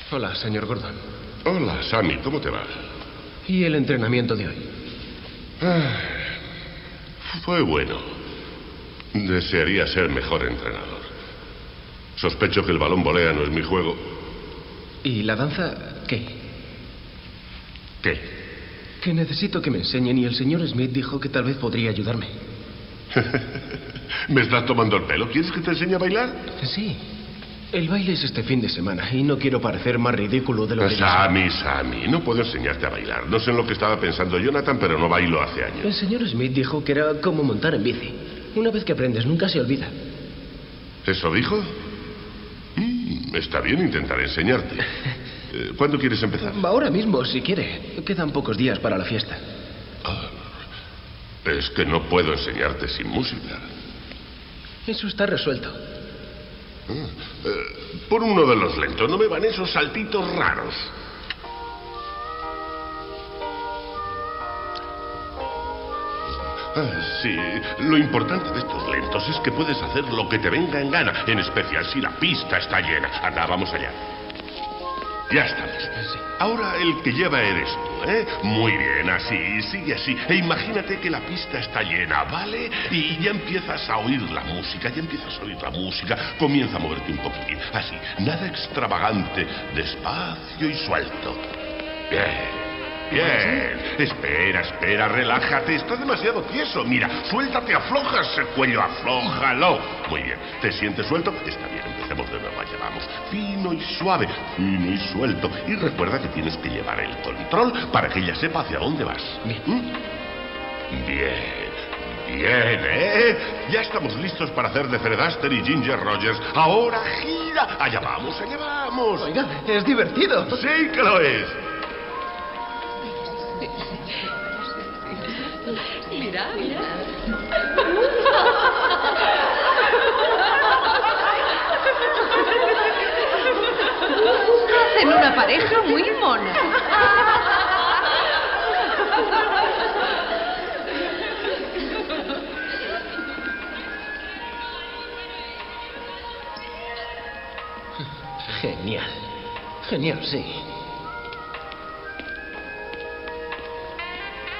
Hola, señor Gordon. Hola, Sammy, ¿cómo te va? ¿Y el entrenamiento de hoy? Fue bueno. Desearía ser mejor entrenador. Sospecho que el balón volea no es mi juego. ¿Y la danza qué? ¿Qué? Que necesito que me enseñen y el señor Smith dijo que tal vez podría ayudarme. ¿Me estás tomando el pelo? ¿Quieres que te enseñe a bailar? Sí. El baile es este fin de semana y no quiero parecer más ridículo de lo que... Sammy, no puedo enseñarte a bailar. No sé en lo que estaba pensando Jonathan, pero no bailo hace años. El señor Smith dijo que era como montar en bici. Una vez que aprendes, nunca se olvida. ¿Eso dijo? Está bien, intentaré enseñarte. ¿Cuándo quieres empezar? Ahora mismo, si quiere. Quedan pocos días para la fiesta. Es que no puedo enseñarte sin música. Eso está resuelto. Por uno de los lentos, no me van esos saltitos raros. Sí, lo importante de estos lentos es que puedes hacer lo que te venga en gana, en especial si la pista está llena. Anda, vamos allá. Ya estamos. Sí. Ahora el que lleva eres tú, ¿eh? Muy bien, así, sigue así. E imagínate que la pista está llena, ¿vale? Y ya empiezas a oír la música, Comienza a moverte un poquitín, así, nada extravagante, despacio y suelto. Bien. Espera, relájate. Estás demasiado tieso. Mira, suéltate, aflojas el cuello, aflójalo. Muy bien. ¿Te sientes suelto? Está bien, empecemos de nuevo. Allá vamos. Fino y suave, fino y suelto. Y recuerda que tienes que llevar el control para que ella sepa hacia dónde vas. Bien, ¿eh? Ya estamos listos para hacer de Fred Astaire y Ginger Rogers. Ahora gira. Allá vamos. Oiga, es divertido. Sí que lo es. Mira. Hacen una pareja muy mona. Genial, sí.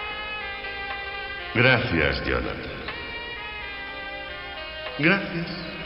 Gracias, Jonathan. Gracias.